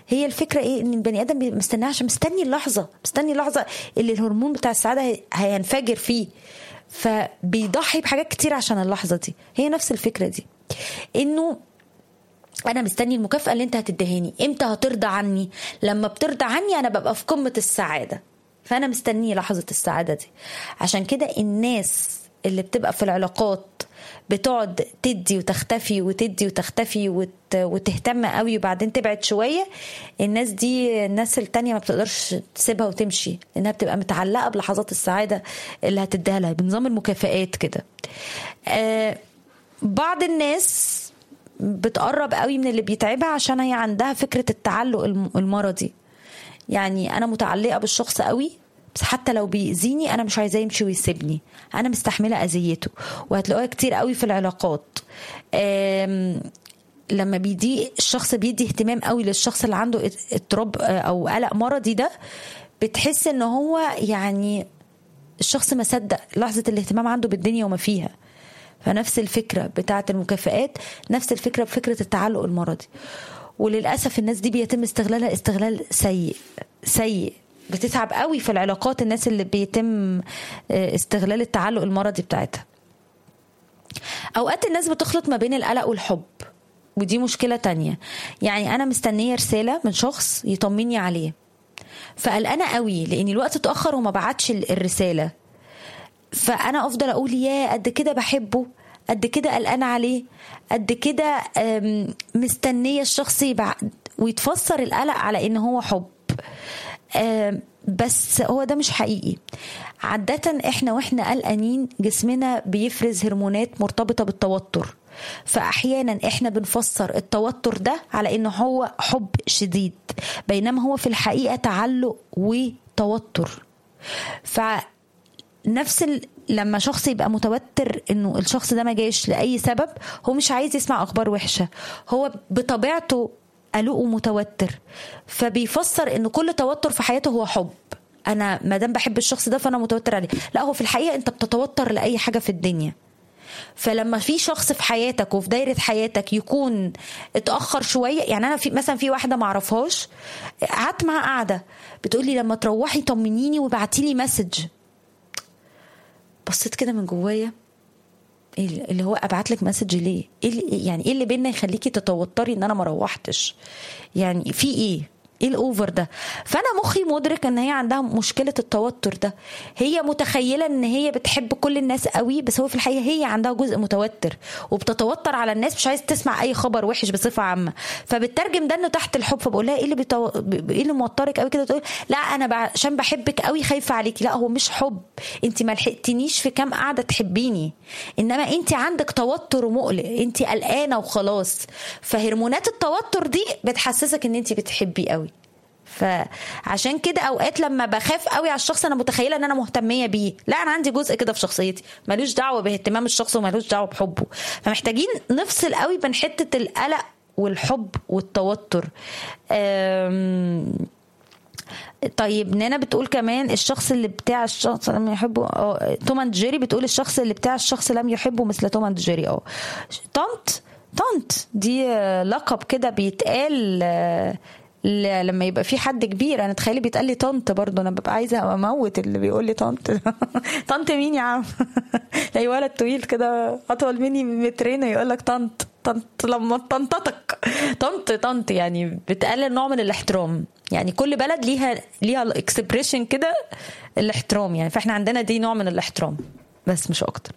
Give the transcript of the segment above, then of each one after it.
هي الفكرة ايه؟ ان البني ادم مستني اللحظة اللي الهرمون بتاع السعادة هينفجر فيه، فبيضحي بحاجات كتير عشان اللحظة دي. هي نفس الفكرة دي، انه انا مستني المكافأة اللي انت هتدهاني. امتى هترضى عني؟ لما بترضى عني انا ببقى في قمة السعادة، فانا مستني لحظة السعادة دي. عشان كده الناس اللي بتبقى في العلاقات بتقعد تدي وتختفي وتدي وتختفي وتهتم قوي وبعدين تبعد شوية، الناس دي الناس التانية ما بتقدرش تسيبها وتمشي، لأنها بتبقى متعلقة بلحظات السعادة اللي هتديها لها بنظام المكافآت كده. بعض الناس بتقرب قوي من اللي بيتعبها عشان هي عندها فكرة التعلق المرضي. يعني أنا متعلقة بالشخص قوي، بس حتى لو بيأذيني أنا مش عايزاه يمشي ويسيبني، أنا مستحملة أذيته. وهتلاقوها كتير قوي في العلاقات. لما الشخص بيدي اهتمام قوي للشخص اللي عنده اضطراب أو قلق مرضي ده، بتحس إن هو يعني الشخص ما صدق لحظة الاهتمام عنده بالدنيا وما فيها. فنفس الفكرة بتاعة المكافآت، نفس الفكرة بفكرة التعلق المرضي. وللأسف الناس دي بيتم استغلالها استغلال سيء. بتتعب قوي في العلاقات الناس اللي بيتم استغلال التعلق المرضي بتاعتها. أوقات الناس بتخلط ما بين القلق والحب، ودي مشكلة تانية. يعني أنا مستنية رسالة من شخص يطمني عليه، فقلقانة قوي لأن الوقت اتأخر وما بعتش الرسالة، فأنا أفضل أقول يا قد كده بحبه، قد كده قلقانة عليه، قد كده مستنية الشخص ويتفسر القلق على إن هو حب. بس هو ده مش حقيقي. عادة إحنا وإحنا قلقانين جسمنا بيفرز هرمونات مرتبطة بالتوتر، فأحيانا إحنا بنفسر التوتر ده على إنه هو حب شديد، بينما هو في الحقيقة تعلق وتوتر. لما شخص يبقى متوتر انه الشخص ده ما جايش لأي سبب، هو مش عايز يسمع اخبار وحشة، هو بطبيعته قلق ومتوتر، فبيفسر انه كل توتر في حياته هو حب. انا مادام بحب الشخص ده فانا متوتر عليه. لا، هو في الحقيقة انت بتتوتر لأي حاجة في الدنيا. فلما في شخص في حياتك وفي دايرة حياتك يكون اتأخر شوية، يعني أنا مثلا في واحدة معرفهاش قعدت معها قاعدة بتقولي لما تروحي طمنيني وبعتيلي مسج، بصيت كده من جوايا اللي هو ابعت لك مسج ليه؟ ايه اللي بيننا يخليكي تتوتري ان انا ما روحتش؟ يعني في ايه الاوفر ده؟ فانا مخي مدرك ان هي عندها مشكله التوتر ده. هي متخيله ان هي بتحب كل الناس قوي، بس هو في الحقيقه هي عندها جزء متوتر وبتتوتر على الناس، مش عايزه تسمع اي خبر وحش بصفه عامه، فبتترجم ده انه تحت الحب. فبقول لها ايه اللي موترك قوي كده؟ تقول لا انا عشان بحبك قوي خايفه عليكي. لا، هو مش حب، انت ما لحقتنيش في كام قاعده تحبيني، انما انت عندك توتر ومقلق، انت قلقانه وخلاص. فهرمونات التوتر دي بتحسسك ان انت بتحبي قوي. فعشان كده اوقات لما بخاف قوي على الشخص انا متخيله ان انا مهتميه بيه، لا انا عندي جزء كده في شخصيتي ملوش دعوه باهتمام الشخص وملوش دعوه بحبه. فمحتاجين نفصل قوي بين حته القلق والحب والتوتر. طيب نانا بتقول كمان الشخص اللي بتاع الشخص لم يحبه. توم اند جيري بتقول الشخص اللي بتاع الشخص لم يحبه مثل توم اند جيري. طنط دي لقب كده بيتقال لما يبقى في حد كبير. انا تخيلي بيتقال لي طنط برضه، انا ببقى عايزه اموت اللي بيقول لي طنط. طنط مين يا عم؟ لا، ولد طويل كده اطول مني بمترين يقول لك طنط لما طنطتك طنط يعني بتقلل نوع من الاحترام. يعني كل بلد ليها الاكسبريشن كده الاحترام، يعني فاحنا عندنا دي نوع من الاحترام بس مش اكتر.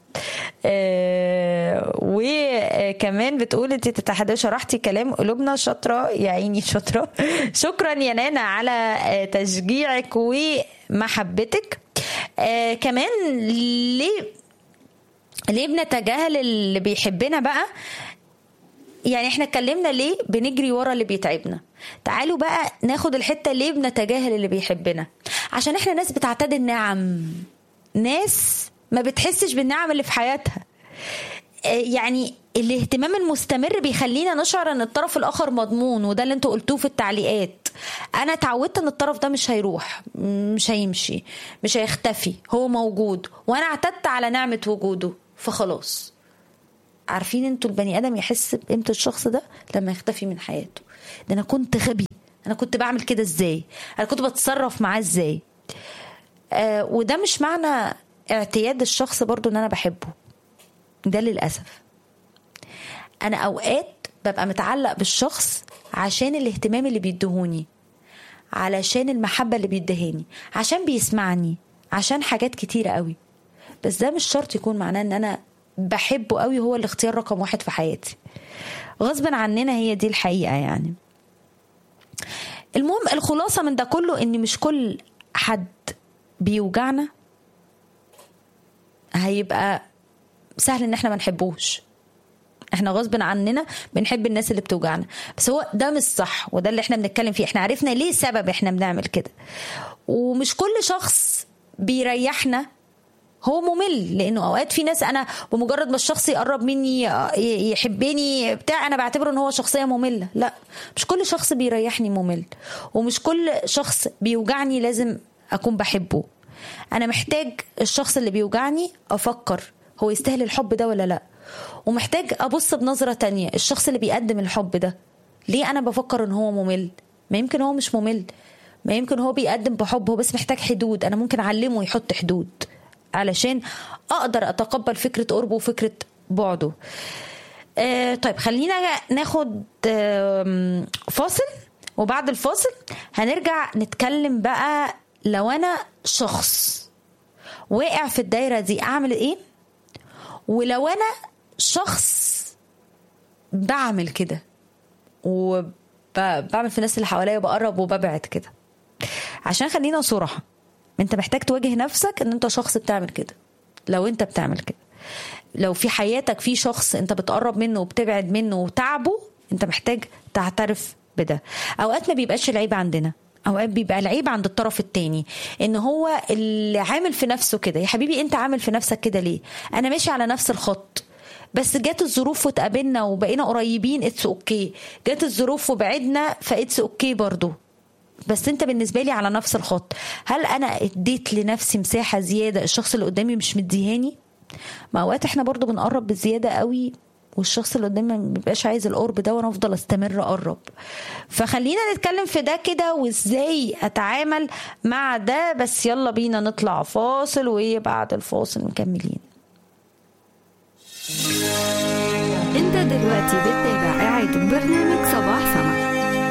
وكمان بتقول انت تتحدثي شرحتي كلام قلوبنا. شاطره يا عيني، شاطره. شكرا يا نانا على تشجيعك ومحبتك. كمان ليه بنتجاهل اللي بيحبنا بقى؟ يعني احنا اتكلمنا ليه بنجري ورا اللي بيتعبنا. تعالوا بقى ناخد الحته ليه بنتجاهل اللي بيحبنا. عشان احنا ناس بتعتاد النعم، ناس ما بتحسش بالنعم اللي في حياتها. يعني الاهتمام المستمر بيخلينا نشعر ان الطرف الاخر مضمون، وده اللي انتوا قلتوه في التعليقات. انا اتعودت ان الطرف ده مش هيروح، مش هيمشي، مش هيختفي، هو موجود، وانا اعتدت على نعمة وجوده، فخلاص. عارفين انتوا البني ادم يحس بقيمة الشخص ده لما يختفي من حياته. ده انا كنت غبي، انا كنت بعمل كده ازاي، انا كنت بتصرف معاه ازاي. وده مش معنى اعتياد الشخص برضو ان انا بحبه، ده للأسف. انا اوقات ببقى متعلق بالشخص عشان الاهتمام اللي بيدهوني، علشان المحبة اللي بيدهاني، عشان بيسمعني، عشان حاجات كتيرة قوي. بس ده مش شرط يكون معناه ان انا بحبه قوي، هو الاختيار رقم 1 في حياتي. غصبا عننا، هي دي الحقيقة يعني. المهم الخلاصة من ده كله ان مش كل حد بيوجعنا هيبقى سهل ان احنا ما نحبوش. احنا غصب عننا بنحب الناس اللي بتوجعنا، بس هو ده مش صح، وده اللي احنا بنتكلم فيه. احنا عرفنا ليه سبب احنا بنعمل كده. ومش كل شخص بيريحنا هو ممل، لانه اوقات في ناس انا بمجرد ما الشخص يقرب مني يحبني بتاع انا بعتبره ان هو شخصيه ممله. لا، مش كل شخص بيريحني ممل، ومش كل شخص بيوجعني لازم اكون بحبه. انا محتاج الشخص اللي بيوجعني افكر هو يستاهل الحب ده ولا لا، ومحتاج ابص بنظره تانية الشخص اللي بيقدم الحب ده ليه انا بفكر ان هو ممل. ما يمكن هو مش ممل، ما يمكن هو بيقدم بحب، هو بس محتاج حدود. انا ممكن اعلمه يحط حدود علشان اقدر اتقبل فكرة قربه وفكرة بعده. طيب خلينا ناخد فاصل، وبعد الفاصل هنرجع نتكلم بقى لو انا شخص واقع في الدايرة دي اعمل ايه، ولو انا شخص بعمل كده وبعمل في الناس اللي حواليا بقرب وببعد كده. عشان خلينا صراحة، انت محتاج تواجه نفسك ان انت شخص بتعمل كده. لو انت بتعمل كده، لو في حياتك في شخص انت بتقرب منه وبتبعد منه وتعبه، انت محتاج تعترف بده. اوقات ما بيبقاش العيب عندنا، اوقات بيبقى العيب عند الطرف التاني، ان هو اللي عامل في نفسه كده. يا حبيبي انت عامل في نفسك كده ليه؟ انا ماشي على نفس الخط، بس جات الظروف وتقابلنا وبقينا قريبين، اتس اوكي. جات الظروف وبعدنا، فاتس اوكي برضو، بس انت بالنسبة لي على نفس الخط. هل انا اديت لنفسي مساحة زيادة الشخص اللي قدامي مش مديهاني؟ ما اوقات احنا برضو بنقرب بزيادة قوي، والشخص اللي قدامي ما بيبقاش عايز القرب ده، وانا افضل استمر اقرب. فخلينا نتكلم في ده كده، وازاي اتعامل مع ده. بس يلا بينا نطلع فاصل، وبعد الفاصل مكملين. انت دلوقتي بتتابع إعادة برنامج صباح سما.